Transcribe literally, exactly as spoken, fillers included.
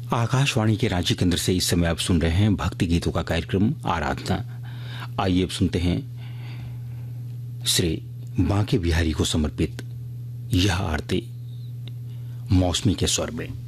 आकाशवाणी के रांची केंद्र से इस समय आप सुन रहे हैं भक्ति गीतों का कार्यक्रम आराधना। आइए अब सुनते हैं श्री बांके बिहारी को समर्पित यह आरती मौसमी के स्वर में।